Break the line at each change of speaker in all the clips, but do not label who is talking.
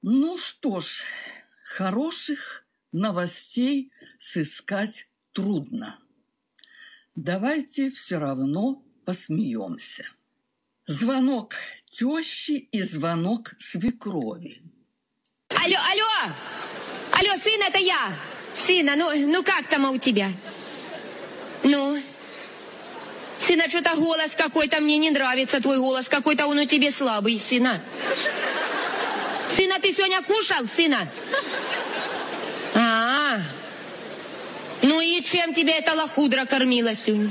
Ну что ж, хороших новостей сыскать трудно. Давайте все равно посмеемся. Звонок тещи и звонок свекрови.
Алло, алло! Алло, сын, это я! Сына, ну как там у тебя? Ну? Сына, что-то голос какой-то мне не нравится, твой голос. Какой-то он у тебя слабый, сына. Сына, ты сегодня кушал, сына? Ну и чем тебя эта лохудра кормила сегодня?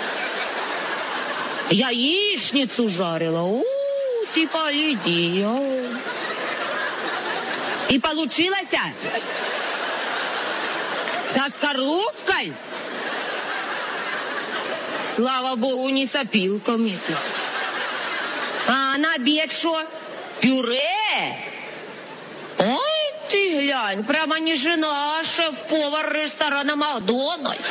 Яичницу жарила. Ты погляди. И получилось? Со скорлупкой? Слава богу, не с опилками-то. А на обед что? Пюре? Ой, ты глянь, прямо не жена, а шеф-повар ресторана «Макдональдс».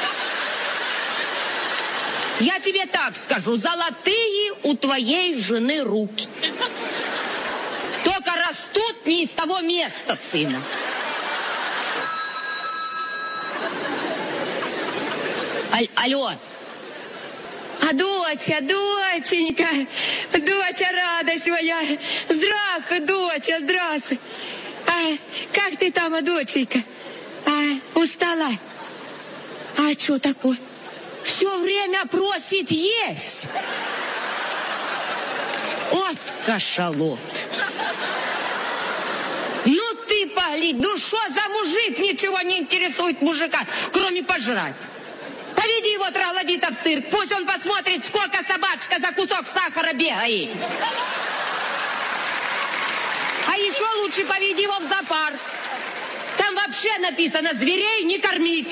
Я тебе так скажу, золотые у твоей жены руки. Только растут не из того места, сына. Алло. А доченька, доча, радость моя. Здравствуй, доча, здравствуй. Как ты там, доченька? Устала? А что такое? Все время просит есть. Вот кашалот. Ну ты погляди, ну что за мужик, ничего не интересует мужика, кроме пожрать. Поведи его, троглодита, в цирк, пусть он посмотрит, сколько собачка за кусок сахара бегает. А еще лучше поведи его в зоопарк. Там вообще написано: зверей не кормить.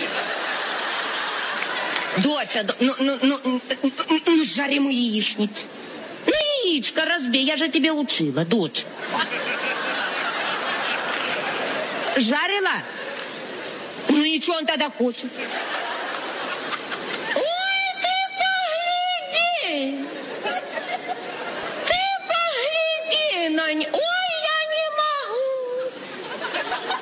Доча, ну жарим ему яичницу. Ну, яичко разбей, я же тебе учила, дочь. Жарила? Ну и что он тогда хочет? Ой, ты погляди! Ты погляди на него! Ой, я не могу!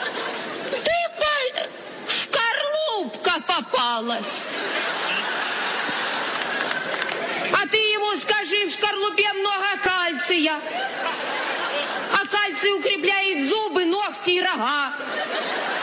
Шкарлупка попалась! А ты ему скажи, в шкарлупе много кальция. А кальций укрепляет зубы, ногти и рога.